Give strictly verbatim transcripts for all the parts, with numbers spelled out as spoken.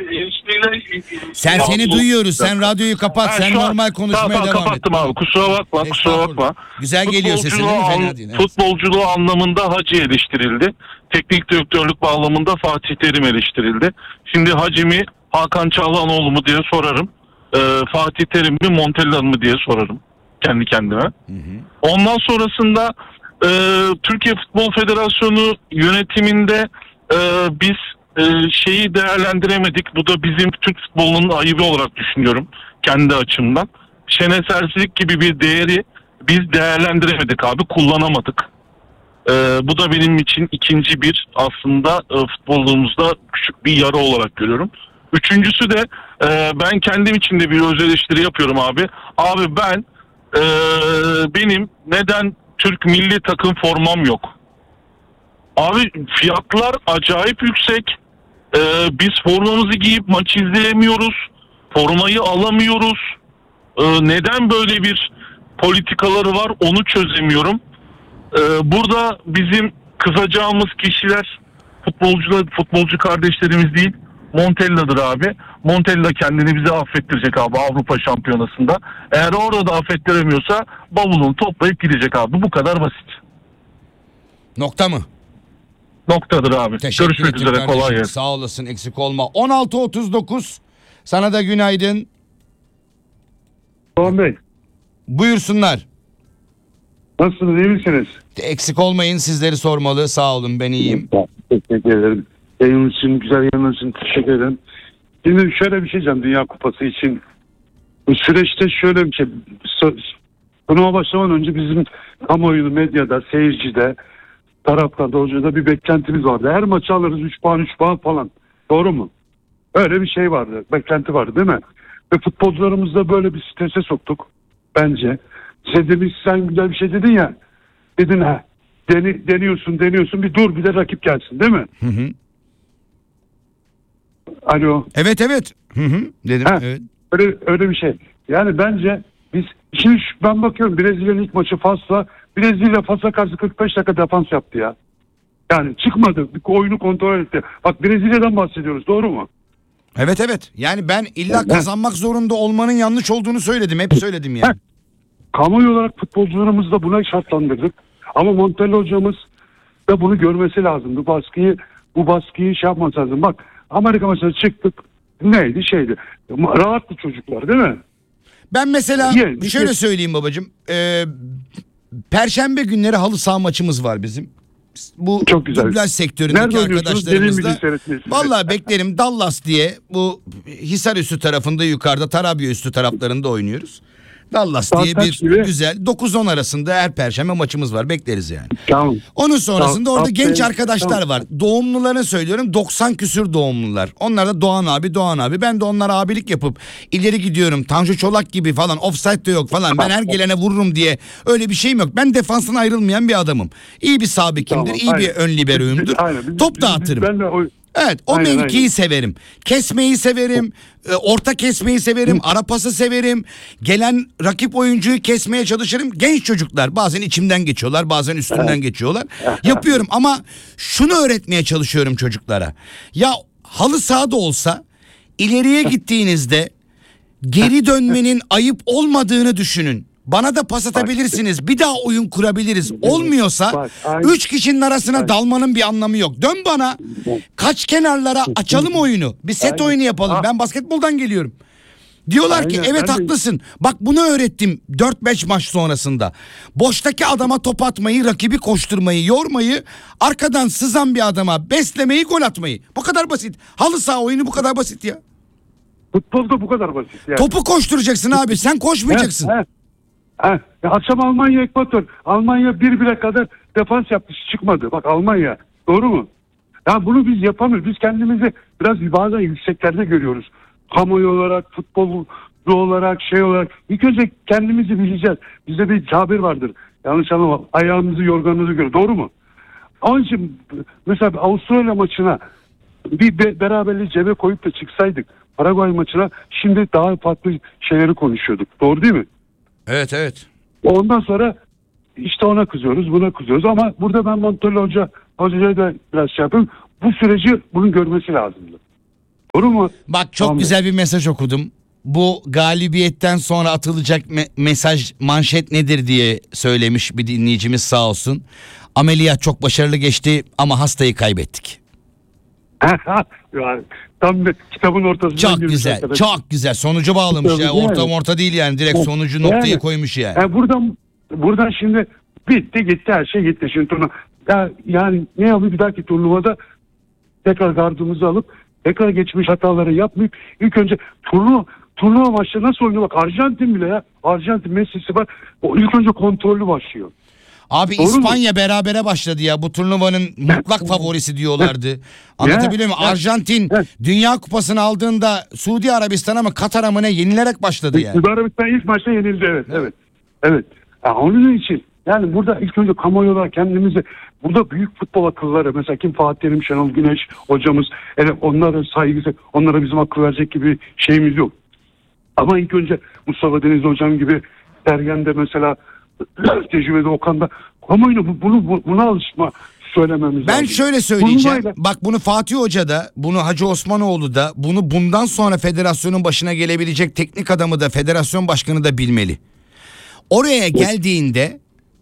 eleştiriyle... Sen Ya, seni bu- duyuyoruz. Sen radyoyu kapat. Ha, sen şu an- normal konuşmaya tamam, devam kapattım et. abi. Kusura bakma, kusura bakma. Güzel geliyor sesin değil mi? Futbolculuğu Fena an- değil. Evet. Futbolculuğu anlamında Hacı eleştirildi. Teknik direktörlük bağlamında Fatih Terim eleştirildi. Şimdi Hacı mi, Hakan Çalhanoğlu mu diye sorarım. Ee, Fatih Terim mi, Montella mı diye sorarım kendi kendime. Hı hı. Ondan sonrasında e, Türkiye Futbol Federasyonu yönetiminde e, biz e, şeyi değerlendiremedik. Bu da bizim Türk futbolunun ayıbı olarak düşünüyorum kendi açımdan. Şenesersizlik gibi bir değeri biz değerlendiremedik abi, kullanamadık. Ee, bu da benim için ikinci bir aslında e, futbolumuzda küçük bir yara olarak görüyorum. Üçüncüsü de e, ben kendim için de bir öz eleştiri yapıyorum abi. Abi ben e, benim neden Türk milli takım formam yok? Abi fiyatlar acayip yüksek. E, biz formamızı giyip maç izleyemiyoruz. Formayı alamıyoruz. E, neden böyle bir politikaları var onu çözemiyorum. Ee, burada bizim kızacağımız kişiler futbolcular, futbolcu kardeşlerimiz değil, Montella'dır abi. Montella kendini bize affettirecek abi Avrupa Şampiyonası'nda. Eğer orada da affettiremiyorsa bavulunu toplayıp gidecek abi. Bu kadar basit. Nokta mı? Noktadır abi. Teşekkür Görüşmek ederim üzere. kardeşim. Kolay gelsin. Sağ olasın, eksik olma. on altı otuz dokuz sana da günaydın. Doğan Bey, Buyursunlar. nasılsınız, iyi misiniz? Eksik olmayın, sizleri sormalı. Sağ olun, ben iyiyim. Teşekkür ederim. Yayın için, güzel yayın için teşekkür ederim. Şimdi şöyle bir şey diyeceğim Dünya Kupası için. Bu süreçte şöyle bir şey. Turnuva başlamadan önce bizim kamuoyu, medyada, seyircide, taraftarda, hocada bir beklentimiz vardı. Her maçı alırız üç puan, üç puan falan. Doğru mu? Öyle bir şey vardı. Beklenti vardı değil mi? Ve futbolcularımızı da böyle bir strese soktuk. Bence. Sen demiş, sen güzel bir şey dedin ya. Dedin ha. Deni, deniyorsun deniyorsun bir dur bir de rakip gelsin değil mi? Hı hı. Alo. Evet evet. Hı hı. Dedim. Ha, Evet. öyle, öyle bir şey. Yani bence biz şimdi şu- ben bakıyorum Brezilya'nın ilk maçı Fas'la Brezilya Fas'a karşı kırk beş dakika defans yaptı ya. Yani çıkmadı. Bir oyunu kontrol etti. Bak Brezilya'dan bahsediyoruz. Doğru mu? Evet evet. Yani ben illa Evet. kazanmak zorunda olmanın yanlış olduğunu söyledim. Hep söyledim yani. Kamuoyu olarak futbolcularımızı da buna şartlandırdık. Ama Montella hocamız da bunu görmesi lazım. Bu baskıyı bu baskıyı şey yapması lazım. Bak Amerika maçına çıktık. Neydi şeydi. Rahattı çocuklar değil mi? Ben mesela Ye- şöyle ye- söyleyeyim babacığım. Ee, Perşembe günleri halı saha maçımız var bizim. Bu Çok güzel. dublaj sektöründeki Nerede oynuyorsunuz? Benim arkadaşlarımızla. bildiğim seyretmeniz. Vallahi beklerim. Dallas diye bu Hisarüstü tarafında yukarıda Tarabya üstü taraflarında oynuyoruz. Dallas Saat diye kaç bir gibi? güzel dokuz on arasında her perşembe maçımız var. Bekleriz yani. Tamam. Onun sonrasında Tamam, orada aferin. genç arkadaşlar Tamam. var. Doğumluları söylüyorum, doksan küsür doğumlular. Onlar da Doğan abi, Doğan abi. Ben de onlara abilik yapıp ileri gidiyorum. Tanju Çolak gibi falan, offside de yok falan. Ben her gelene vururum diye öyle bir şeyim yok. Ben defanstan ayrılmayan bir adamım. İyi bir sağ bekimdir, Tamam, iyi bir aynen. ön liberoyumdur. Aynen, biz- Top biz- dağıtırım. biz- Ben de o Evet, o Aynen, mevkiyi aynen. severim. Kesmeyi severim, e, orta kesmeyi severim, ara pası severim. Gelen rakip oyuncuyu kesmeye çalışırım. Genç çocuklar bazen içimden geçiyorlar, bazen üstünden geçiyorlar. Yapıyorum ama şunu öğretmeye çalışıyorum çocuklara. Ya halı sahada olsa ileriye gittiğinizde geri dönmenin ayıp olmadığını düşünün. Bana da pas atabilirsiniz. Bir daha oyun kurabiliriz. Olmuyorsa Bak, aynen. üç kişinin arasına dalmanın bir anlamı yok. Dön bana. Kaç kenarlara açalım oyunu. Bir set Aynen. oyunu yapalım. Ah. Ben basketboldan geliyorum. Diyorlar ki Aynen, evet ben de- haklısın. Bak bunu öğrettim dört beş maç sonrasında. Boştaki adama top atmayı, rakibi koşturmayı, yormayı, arkadan sızan bir adama beslemeyi, gol atmayı. Bu kadar basit. Halı saha oyunu bu kadar basit ya. futbolda bu kadar basit yani. Topu koşturacaksın abi. Sen koşmayacaksın. He, he. He. Ya akşam Almanya Ekvator. Almanya bir bile kadar defans yaptı çıkmadı. Bak Almanya. Doğru mu? Ya bunu biz yapamıyoruz. Biz kendimizi biraz bazen yükseklerde görüyoruz. Kamuoyu olarak, futbolcu olarak, şey olarak. İlk önce kendimizi bileceğiz. Bizde bir tabir vardır. Yanlış anlama. Ayağımızı yorganımızı gör. Doğru mu? Onun için mesela Avustralya maçına bir be- beraberliği cebe koyup da çıksaydık Paraguay maçına şimdi daha farklı şeyleri konuşuyorduk. Doğru değil mi? Evet evet. Ondan sonra işte ona kızıyoruz, buna kızıyoruz ama burada ben Montella Hoca, Hoca'ya da biraz şey yapayım. Bu süreci bunun görmesi lazımdı. Doğru mu? Bak çok Tamam. güzel bir mesaj okudum. Bu galibiyetten sonra atılacak me- mesaj manşet nedir diye söylemiş bir dinleyicimiz sağ olsun. Ameliyat çok başarılı geçti ama hastayı kaybettik. Yani, tam bir kitabın ortasından Çok girmiş güzel, arkadaş. çok güzel. Sonucu bağlamış Tabii, ya. yani. Orta orta değil yani. Direkt Evet. sonucu noktayı Yani. koymuş yani. Yani buradan buradan şimdi bitti gitti her şey gitti. Şimdi turnuva ya, yani ne yapayım bir dahaki turnuvada tekrar gardımızı alıp tekrar geçmiş hataları yapmayıp ilk önce turnuva turnuva maçları nasıl oynuyor? Bak Arjantin bile ya. Arjantin Messi'si var. O ilk önce kontrollü başlıyor. Abi Doğru İspanya berabere başladı ya. Bu turnuvanın mutlak favorisi diyorlardı. Anlatabiliyor muyum? Ya, ya, Arjantin ya. Dünya Kupası'nı aldığında Suudi Arabistan'a mı Katar'a mı ne yenilerek başladı ya. Suudi Arabistan ilk maçta yenildi evet. Evet. Evet. Ya onun için yani burada ilk önce kamuoyu olarak kendimizi burada büyük futbol akılları mesela kim Fatih Terim, Şenol Güneş hocamız evet, onlara saygısı onlara bizim akıl verecek gibi şeyimiz yok. Ama ilk önce Mustafa Denizli hocam gibi Sergen'de mesela tecrübede Okan'da kamuoyuna bu- bunu bu- buna alışma söylememiz Ben lazım. şöyle söyleyeceğim. Turnuvayla- Bak bunu Fatih Hoca da, bunu Hacı Osmanoğlu da, bunu bundan sonra federasyonun başına gelebilecek teknik adamı da, federasyon başkanı da bilmeli. Oraya geldiğinde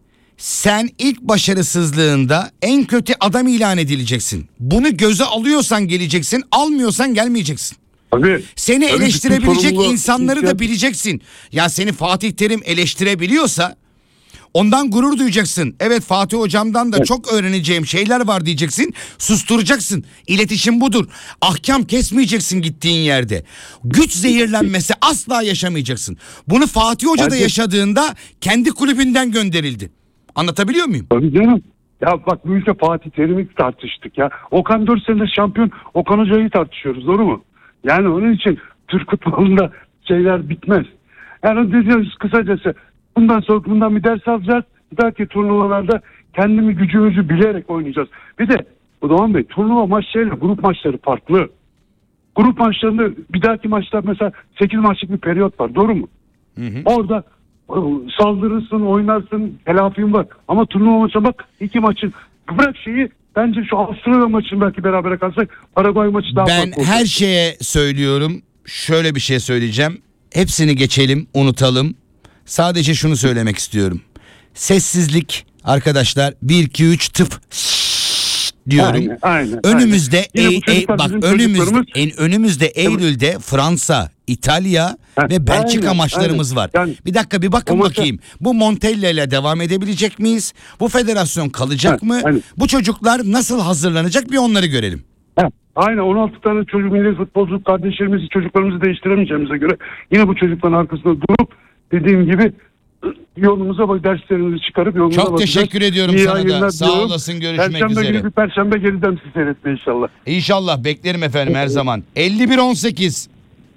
sen ilk başarısızlığında en kötü adam ilan edileceksin. Bunu göze alıyorsan geleceksin, almıyorsan gelmeyeceksin. Tabii. Seni Tabii eleştirebilecek bütün sorumluluğu- insanları da bileceksin. Ya seni Fatih Terim eleştirebiliyorsa ondan gurur duyacaksın. Evet Fatih hocamdan da Evet. çok öğreneceğim şeyler var diyeceksin. Susturacaksın. İletişim budur. Ahkam kesmeyeceksin gittiğin yerde. Güç zehirlenmesi asla yaşamayacaksın. Bunu Fatih Hoca da Bence- yaşadığında kendi kulübünden gönderildi. Anlatabiliyor muyum? Tabii canım. Ya bak bu ülke Fatih Terim'i tartıştık ya. Okan dört senedir şampiyon. Okan Hoca'yı tartışıyoruz doğru mu? Yani onun için Türk futbolunda şeyler bitmez. Yani diyoruz kısacası bundan sonra bundan bir ders alacağız. Bir dahaki turnuvalarda kendimi gücümüzü bilerek oynayacağız. Bir de Doğan Bey turnuva maçlarıyla grup maçları farklı. Grup maçlarında bir dahaki maçlar mesela sekiz maçlık bir periyot var doğru mu? Hı hı. Orada e, saldırırsın, oynarsın, telafin var. Ama turnuva maçı bak iki maçın bırak şeyi bence şu Avustralya maçını belki berabere kalsak Paraguay maçı daha Ben farklı olur. her şeye söylüyorum. Şöyle bir şey söyleyeceğim. Hepsini geçelim, unutalım. Sadece şunu söylemek istiyorum. Sessizlik arkadaşlar bir iki üç tıp diyorum. Aynen, aynen, Önümüzde aynen. Yine Ey- bu Ey- çocuklar bak bizim önümüzde çocuklarımız. en, önümüzde Eylül'de Fransa, İtalya Heh, ve Belçika aynen, maçlarımız aynen. var. Yani bir dakika bir bakın o maça- bakayım. Bu Montella ile devam edebilecek miyiz? Bu federasyon kalacak Heh, mı? aynen. Bu çocuklar nasıl hazırlanacak bir onları görelim. Heh, aynen on altı tane çocuk milli futbolcu kardeşlerimizi çocuklarımızı değiştiremeyeceğimize göre yine bu çocukların arkasında durup dediğim gibi yolumuza bak derslerimizi çıkarıp yolumuza Çok bakacağız. teşekkür ediyorum İyi sana da. yayınlar Sağ diliyorum. olasın, görüşmek Perşembe üzere. günü bir perşembe geleceğim sizi seyretmeye inşallah. İnşallah beklerim efendim her zaman. elli bir on sekiz.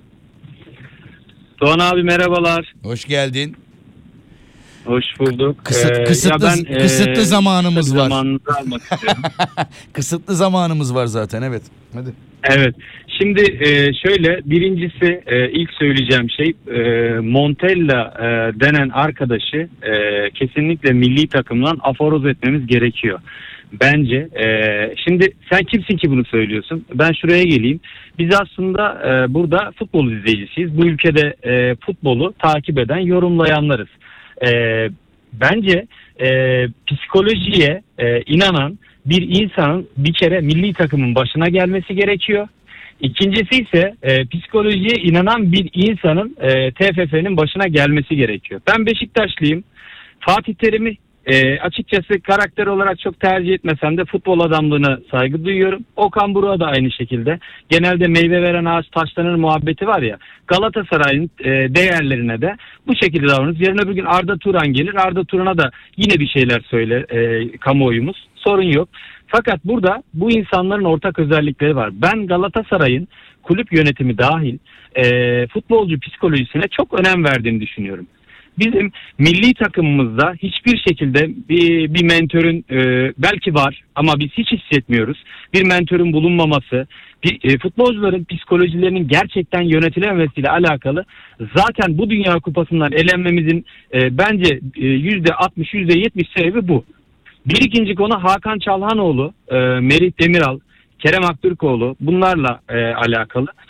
Doğan abi merhabalar. Hoş geldin. Hoş bulduk. Kısıt- Ee, kısıtlı- ya ben, kısıtlı e, zamanımız kısa bir var. Zamanınızı almak istiyorum. Kısıtlı zamanımız var zaten, evet. Hadi. Evet. Şimdi e, şöyle birincisi e, ilk söyleyeceğim şey e, Montella e, denen arkadaşı e, kesinlikle milli takımdan aforoz etmemiz gerekiyor. Bence. E, şimdi sen kimsin ki bunu söylüyorsun? Ben şuraya geleyim. Biz aslında e, burada futbol izleyicisiyiz. Bu ülkede e, futbolu takip eden, yorumlayanlarız. E, bence e, psikolojiye e, inanan bir insanın bir kere milli takımın başına gelmesi gerekiyor. İkincisi ise e, psikolojiye inanan bir insanın e, T F F'nin başına gelmesi gerekiyor. Ben Beşiktaşlıyım. Fatih Terim'i e, açıkçası karakter olarak çok tercih etmesem de futbol adamlığına saygı duyuyorum. Okan Buruk'a da aynı şekilde. Genelde meyve veren ağaç taşlanır muhabbeti var ya. Galatasaray'ın e, değerlerine de bu şekilde davranırız. Yarın öbür gün Arda Turan gelir. Arda Turan'a da yine bir şeyler söyler e, kamuoyumuz. Sorun yok. Fakat burada bu insanların ortak özellikleri var. Ben Galatasaray'ın kulüp yönetimi dahil e, futbolcu psikolojisine çok önem verdiğini düşünüyorum. Bizim milli takımımızda hiçbir şekilde bir, bir mentörün e, belki var ama biz hiç hissetmiyoruz. Bir mentörün bulunmaması, bir, e, futbolcuların psikolojilerinin gerçekten yönetilememesiyle alakalı zaten bu Dünya Kupası'ndan elenmemizin e, bence e, yüzde altmış yüzde yetmiş sebebi bu. Bir ikinci konu Hakan Çalhanoğlu, e, Merih Demiral Kerem Aktürkoğlu bunlarla e, alakalı.